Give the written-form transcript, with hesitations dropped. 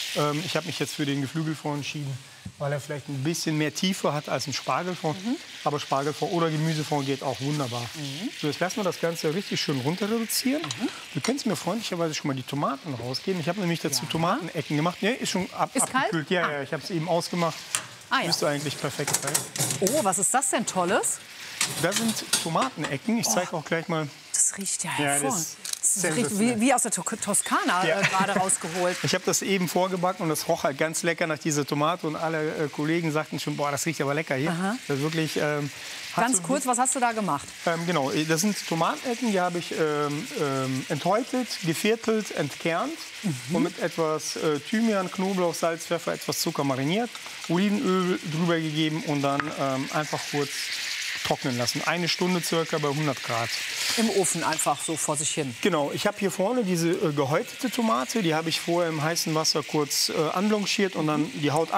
Ich habe mich jetzt für den Geflügelfond entschieden, weil er vielleicht ein bisschen mehr Tiefe hat als ein Spargelfond. Aber Spargelfond oder Gemüsefond geht auch wunderbar. So, jetzt lassen wir das Ganze richtig schön runter reduzieren. Du kannst mir freundlicherweise schon mal die Tomaten rausgeben. Ich habe nämlich dazu Tomatenecken gemacht. Ne, ist schon abgekühlt. Kalt? Ja, ich habe es eben ausgemacht. Ah, ja. Müsste eigentlich perfekt sein. Oh, was ist das denn Tolles? Das sind Tomatenecken. Ich zeige auch gleich mal. Das riecht ja Ja, hervorragend. das Das riecht wie aus der Toskana gerade rausgeholt. Ich habe das eben vorgebacken und das roch halt ganz lecker nach dieser Tomate. Und alle Kollegen sagten schon, boah, das riecht aber lecker hier. Das ist wirklich, Ganz kurz, was hast du da gemacht? Genau, das sind Tomatenecken, die habe ich enthäutet, geviertelt, entkernt und mit etwas Thymian, Knoblauch, Salz, Pfeffer, etwas Zucker mariniert, Olivenöl drüber gegeben und dann einfach kurz trocknen lassen. 1 Stunde circa bei 100 Grad. Im Ofen einfach so vor sich hin. Genau, ich habe hier vorne diese gehäutete Tomate, die habe ich vorher im heißen Wasser kurz anblanchiert und dann die Haut